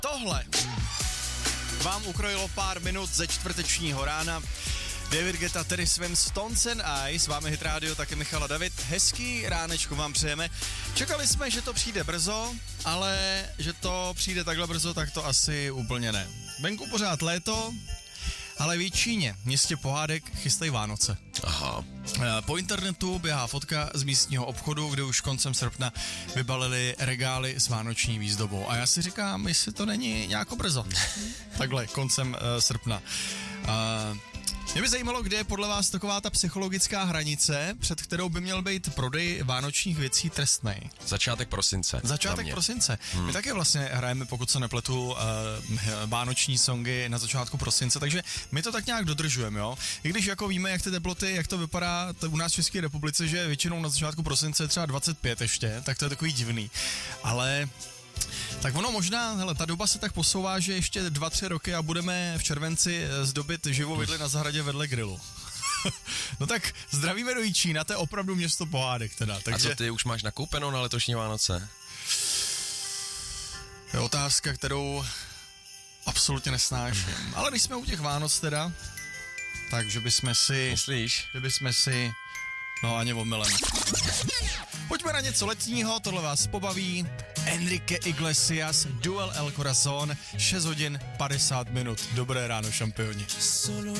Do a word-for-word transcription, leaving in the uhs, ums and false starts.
Tohle vám ukrojilo pár minut ze čtvrtečního rána. David Guetta, tedy svým Stones and I, s vámi Hit Radio, taky Michal a David. Hezký ránečko vám přejeme. Čekali jsme, že to přijde brzo, ale že to přijde takhle brzo, tak to asi úplně ne. Venku pořád léto, ale v Číně, městě pohádek, chystají Vánoce. Aha. Po internetu běhá fotka z místního obchodu, kde už koncem srpna vybalili regály s vánoční výzdobou. A já si říkám, jestli to není nějako brzo. Takhle, koncem uh, srpna. Uh, Mě by zajímalo, kde je podle vás taková ta psychologická hranice, před kterou by měl být prodej vánočních věcí trestnej. Začátek prosince. Začátek prosince. Hmm. My taky vlastně hrajeme, pokud se nepletu, uh, vánoční songy na začátku prosince, takže my to tak nějak dodržujeme, jo. I když jako víme, jak ty teploty, jak to vypadá u nás v České republice, že většinou na začátku prosince je třeba dvacet pět ještě, tak to je takový divný. Ale tak ono možná, hele, ta doba se tak posouvá, že ještě dva, tři roky a budeme v červenci zdobit živou vidli na zahradě vedle grilu. No tak zdravíme do Jičína, to je opravdu město pohádek teda. Takže... A co ty už máš nakoupeno na letošní Vánoce? To je otázka, kterou absolutně nesnáším. Ale když jsme u těch Vánoc teda, takže bychom si... Myslíš? Že bychom si... No ani omylem. Pojďme na něco letního, tohle vás pobaví. Enrique Iglesias, Duel El Corazón, šest hodin padesát minut. Dobré ráno, šampioni.